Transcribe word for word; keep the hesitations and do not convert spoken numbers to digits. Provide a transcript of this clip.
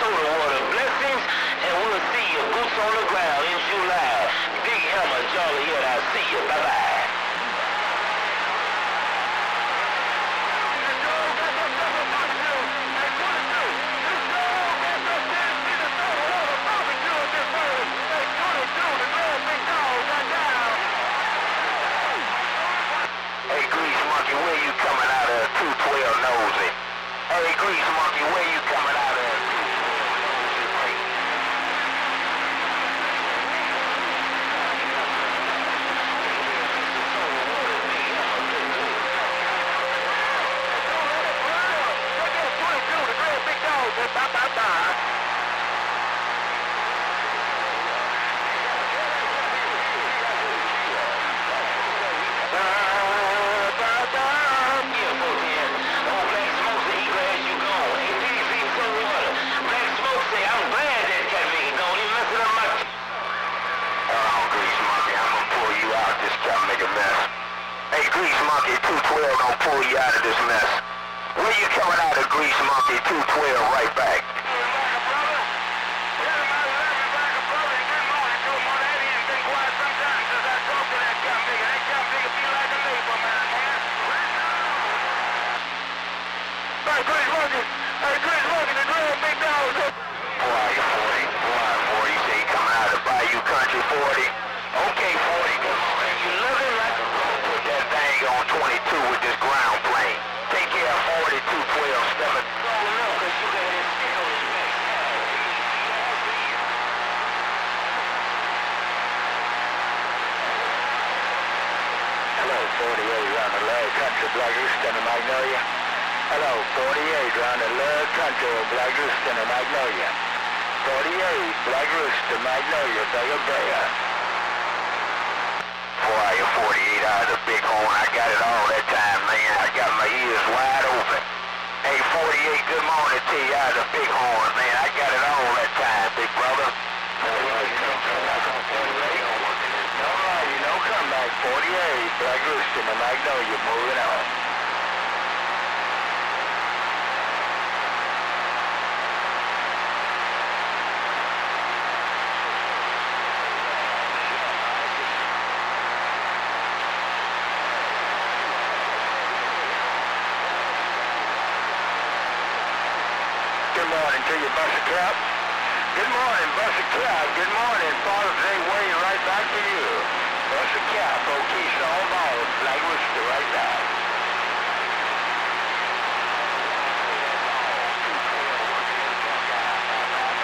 soda water. Blessings, and we'll see you boots on the ground in July. Big Hammer, Joliet, I'll see you. Bye-bye. Hey, Grease Monkey, where you coming out of two twelve nosy? Hey, Grease Monkey, where you coming out of? Hey, Grease Monkey, two twelve gonna pull you out of this mess. Where you coming out of, Grease Monkey, two twelve, right back? Hey, Grease Monkey, hey, Grease Monkey, the grand big dog. Boy, forty, boy, forty, say he coming out of Bayou Country, forty. Okay, forty, come on, you looking like a road. Put that thing on twenty-two with this ground plane. Take care of forty-two twelve, step it. Hello, forty-eight round the Love Country, Black Rooster and Magnolia. Hello, forty-eight round the Love Country, Black Rooster and Magnolia. forty-eight, Black Rooster, Magnolia, Bega Bega. Boy, you're forty-eight out of the bighorn. I got it all that time, man. I got my ears wide open. Hey, forty-eight, good morning to you out of the bighorn, man. I got it all that time, big brother. Alright, you know, come back, forty-eight, Black Rooster and Magnolia, moving on. Good morning to you, Buster Cap. Good morning, Buster Cap. Good morning, Father's Day way right back to you. Buster Cap, O'Keefe on ball, Black Rooster right now.